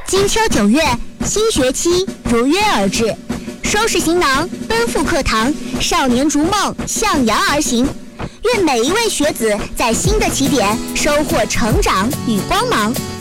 金秋9月，新学期如约而至，收拾行囊，奔赴课堂，少年逐梦，向阳而行。愿每一位学子在新的起点收获成长与光芒。